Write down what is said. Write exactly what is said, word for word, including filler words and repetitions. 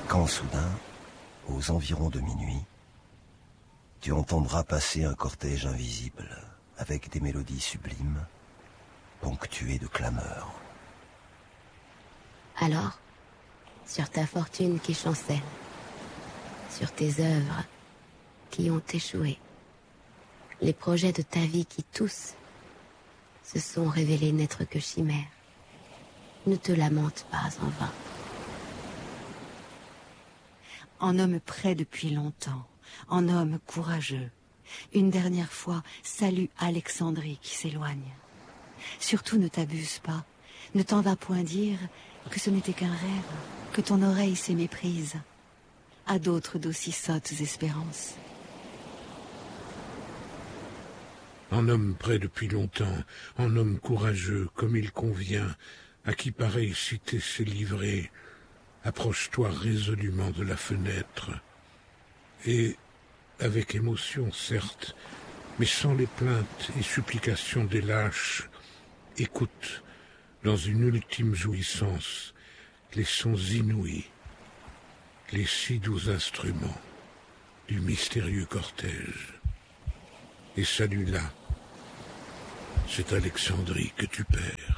Quand soudain, aux environs de minuit, tu entendras passer un cortège invisible, avec des mélodies sublimes, ponctuées de clameurs. Alors, sur ta fortune qui chancelle, sur tes œuvres qui ont échoué, les projets de ta vie qui tous se sont révélés n'être que chimères, ne te lamente pas en vain. En homme prêt depuis longtemps, en homme courageux, une dernière fois, salue Alexandrie qui s'éloigne. Surtout ne t'abuse pas, ne t'en va point dire que ce n'était qu'un rêve, que ton oreille s'est méprise. À d'autres d'aussi sottes espérances. En homme prêt depuis longtemps, en homme courageux, comme il convient, à qui pareille cité s'est livrée, approche-toi résolument de la fenêtre, et, avec émotion certes, mais sans les plaintes et supplications des lâches, écoute, dans une ultime jouissance, les sons inouïs, les si doux instruments du mystérieux cortège. Et celui-là, c'est Alexandrie que tu perds.